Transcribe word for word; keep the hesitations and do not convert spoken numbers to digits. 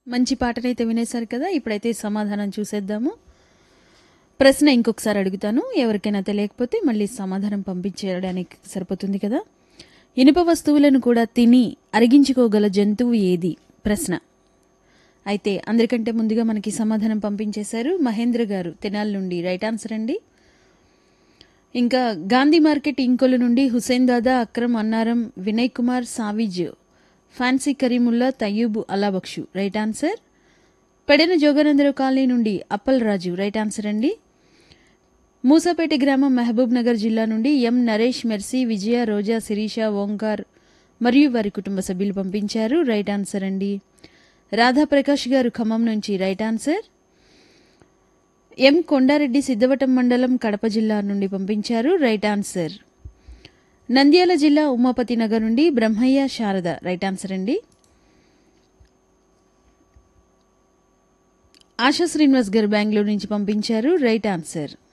మంచి పాటనైతే వినేశారు కదా. ఇప్పుడైతే సమాధానం చూసేద్దాము. ప్రశ్న ఇంకొకసారి అడుగుతాను, ఎవరికైనా తెలియకపోతే మళ్ళీ సమాధానం పంపించేయడానికి సరిపోతుంది కదా. ఇనుప వస్తువులను కూడా తిని అరిగించుకోగల జంతువు ఏది? ప్రశ్న. అయితే అందరికంటే ముందుగా మనకి సమాధానం పంపించేశారు మహేంద్ర గారు తెనాలి నుండి. రైట్ ఆన్సర్ అండి. ఇంకా గాంధీ మార్కెట్ ఇంకొలు నుండి హుసేన్ దాదా, Akram, Annaram, Vinay Kumar, సావిజ్, fancy Karimulla, Tayyub, అలాబక్షు. Right answer. Pedana Jogananda Rao colony నుండి అప్పల్ రాజు. రైట్ ఆన్సర్ అండి. మూసాపేట గ్రామం మహబూబ్ నగర్ జిల్లా నుండి ఎం నరేష్, మెర్సీ, విజయ, రోజా, శిరీష, ఓంకార్ మరియు వారి కుటుంబ సభ్యులు పంపించారు. రైట్ ఆన్సర్ అండి. రాధాప్రకాష్ గారు ఖమ్మం నుంచి. Right answer. ఎం కొండారెడ్డి సిద్ధవటం మండలం కడప జిల్లా నుండి పంపించారు. Right answer. నంద్యాల జిల్లా ఉమాపతి నగర్ నుండి బ్రహ్మయ్య, శారద. రైట్ ఆన్సర్ అండి. ఆశా శ్రీనివాస్ గారు బెంగళూరు నుంచి పంపించారు. Right answer.